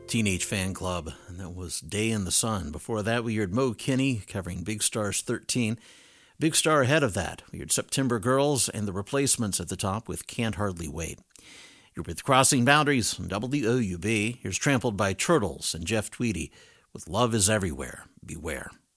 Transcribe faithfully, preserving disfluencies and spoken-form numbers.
Teenage Fan Club, and that was Day in the Sun. Before that, we heard Mo Kinney covering Big Star's thirteen. Big Star ahead of that, we heard September Girls and The Replacements at the top with Can't Hardly Wait. You're with Crossing Boundaries on W O U B. Here's Trampled by Turtles and Jeff Tweedy with Love is Everywhere. Beware.